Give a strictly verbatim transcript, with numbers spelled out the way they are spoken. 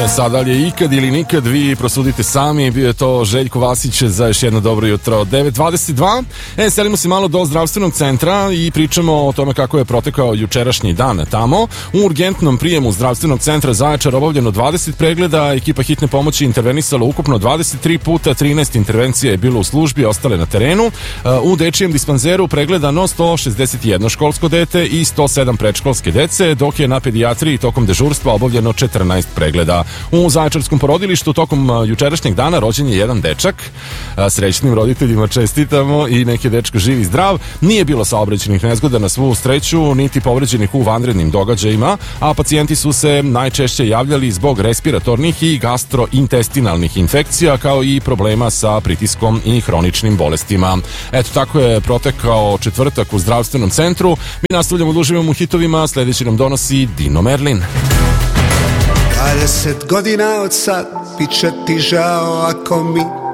E, sada li je ikad ili nikad, vi prosudite sami. Bio je to Željko Vasić za još jedno dobro jutro. devet dvadeset dva. E, selimo se malo do zdravstvenog centra i pričamo o tome kako je protekao jučerašnji dan tamo. U urgentnom prijemu zdravstvenog centra Zaječar obavljeno dvadeset pregleda, ekipa hitne pomoći intervenisala ukupno dvadeset tri puta, trinaest intervencija je bilo u službi, ostale na terenu. U dečijem dispanzeru pregledano sto šezdeset jedno školsko dete i sto sedam predškolske dece, dok je na pedijatriji tokom dežurstva obavljeno četrnaest pregleda. U Zaječarskom porodilištu tokom jučerašnjeg dana rođen je jedan dečak. Srećnim roditeljima čestitamo i nek je dečko živ i zdrav. Nije bilo saobraćajnih nezgoda na svu sreću, niti povređenih u vanrednim događajima, a pacijenti su se najčešće javljali zbog respiratornih i gastrointestinalnih infekcija, kao i problema sa pritiskom i hroničnim bolestima. Eto, tako je protekao četvrtak u zdravstvenom centru. Mi nastavljamo da uživamo u hitovima, sljedeći nam donosi Dino Merlin. dvadeset godina od sad, bit će ti žao ako mi